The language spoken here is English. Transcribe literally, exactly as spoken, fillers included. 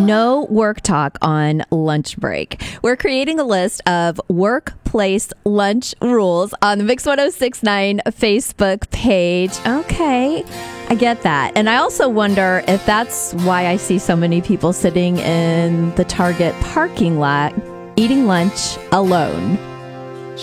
no work talk on lunch break. We're creating a list of workplace lunch rules on the Mix one oh six point nine Facebook page. Okay, I get that. And I also wonder if that's why I see so many people sitting in the Target parking lot eating lunch alone.